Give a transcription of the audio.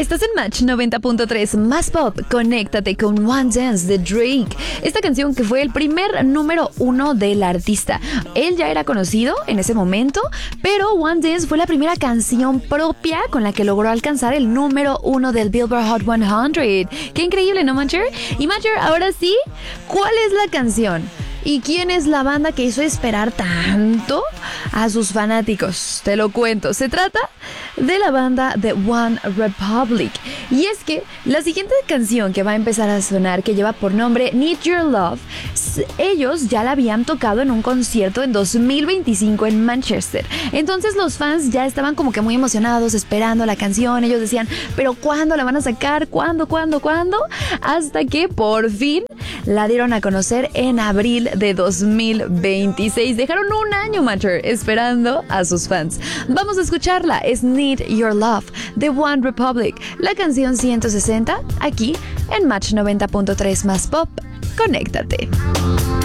Estás en Match 90.3 más pop. Conéctate con One Dance de Drake. Esta canción que fue el primer número 1 del artista. Él ya era conocido en ese momento, pero One Dance fue la primera canción propia con la que logró alcanzar el número 1 del Billboard Hot 100. Qué increíble, ¿no, Matcher? Y Matcher, ahora sí, ¿cuál es la canción? ¿Y quién es la banda que hizo esperar tanto a sus fanáticos? Te lo cuento. Se trata de la banda de One Republic. Y es que la siguiente canción que va a empezar a sonar, que lleva por nombre Need Your Love, ellos ya la habían tocado en un concierto en 2025 en Manchester. Entonces los fans ya estaban como que muy emocionados esperando la canción. Ellos decían, ¿pero cuándo la van a sacar? ¿Cuándo? Hasta que por fin la dieron a conocer en abril de 2026. Dejaron un año, Matcher, esperando a sus fans. Vamos a escucharla. Es Need Your Love de One Republic, la canción 160, aquí en Match 90.3 más pop. Conéctate.